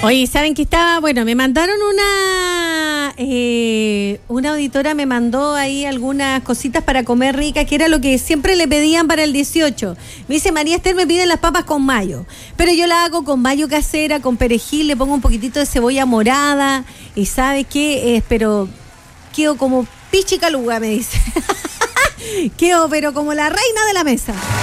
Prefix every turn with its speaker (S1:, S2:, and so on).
S1: Oye, ¿saben qué estaba? Bueno, me mandaron una auditora me mandó ahí algunas cositas para comer ricas, que era lo que siempre le pedían para el 18. Me dice, María Esther, me piden las papas con mayo, pero yo la hago con mayo casera, con perejil, le pongo un poquitito de cebolla morada, y ¿sabe qué? Pero quedo como pichicaluga, me dice. Quedo, pero como la reina de la mesa.